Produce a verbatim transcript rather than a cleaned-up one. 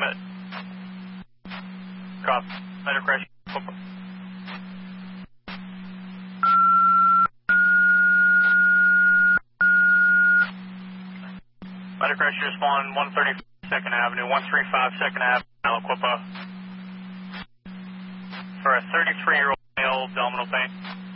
Copy. Medical crash. Medical crash respond one thirty Second Avenue, one three five Second Avenue, Aliquippa. For a thirty-three-year-old male, abdominal pain.